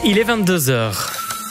Il est 22h.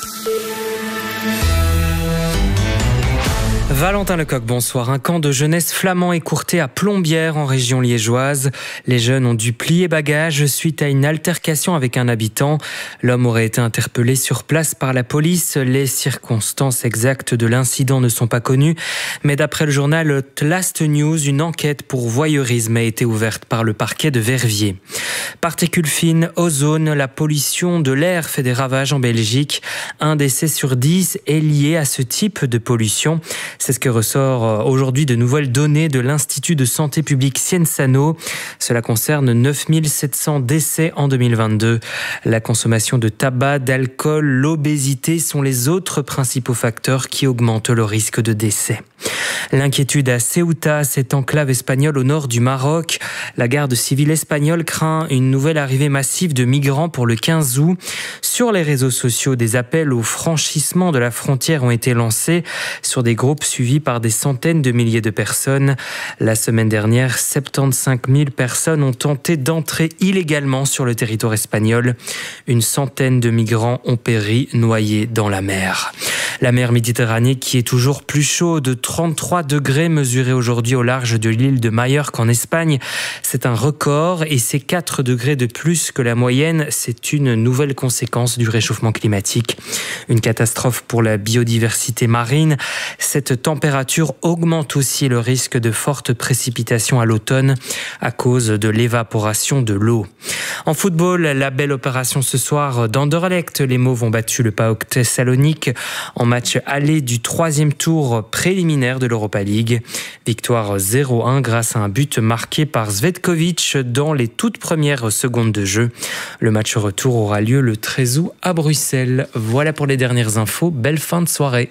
Valentin Lecoq, bonsoir. Un camp de jeunesse flamand écourté à Plombières en région liégeoise. Les jeunes ont dû plier bagages suite à une altercation avec un habitant. L'homme aurait été interpellé sur place par la police. Les circonstances exactes de l'incident ne sont pas connues. Mais d'après le journal Last News, une enquête pour voyeurisme a été ouverte par le parquet de Verviers. Particules fines, ozone, la pollution de l'air fait des ravages en Belgique. 1 décès sur 10 est lié à ce type de pollution. C'est ce que ressort aujourd'hui de nouvelles données de l'Institut de santé publique Cienzano. Cela concerne 9700 décès en 2022. La consommation de tabac, d'alcool, l'obésité sont les autres principaux facteurs qui augmentent le risque de décès. L'inquiétude à Ceuta, cette enclave espagnole au nord du Maroc. La garde civile espagnole craint une nouvelle arrivée massive de migrants pour le 15 août. Sur les réseaux sociaux, des appels au franchissement de la frontière ont été lancés sur des groupes suivis par des centaines de milliers de personnes. La semaine dernière, 75 000 personnes ont tenté d'entrer illégalement sur le territoire espagnol. Une centaine de migrants ont péri noyés dans la mer. La mer Méditerranée qui est toujours plus chaude, 33 degrés mesurés aujourd'hui au large de l'île de Majorque en Espagne. C'est un record et c'est 4 degrés de plus que la moyenne. C'est une nouvelle conséquence du réchauffement climatique. Une catastrophe pour la biodiversité marine. Cette température augmente aussi le risque de fortes précipitations à l'automne à cause de l'évaporation de l'eau. En football, la belle opération ce soir d'Anderlecht. Les Mauves ont battu le PAOK Thessalonique en match aller du 3e tour préliminaire de l'Europa League. Victoire 0-1 grâce à un but marqué par Zvetkovic dans les toutes premières secondes de jeu. Le match retour aura lieu le 13 août à Bruxelles. Voilà pour les dernières infos. Belle fin de soirée.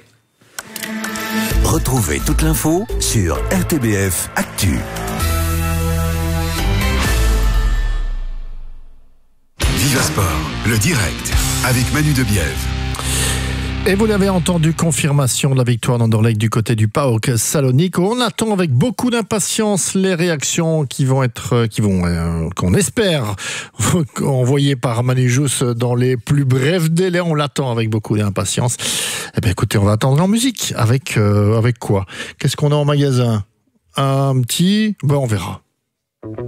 Retrouvez toute l'info sur RTBF Actu. Viva Sport, le direct, avec Manu Debiève. Et vous l'avez entendu, confirmation de la victoire d'Anderlecht du côté du PAOK Salonique. On attend avec beaucoup d'impatience les réactions qu'on espère envoyer par Manu Jousse dans les plus brefs délais. On l'attend avec beaucoup d'impatience. Eh bien, écoutez, on va attendre en musique. Avec quoi ? Qu'est-ce qu'on a en magasin ? On verra.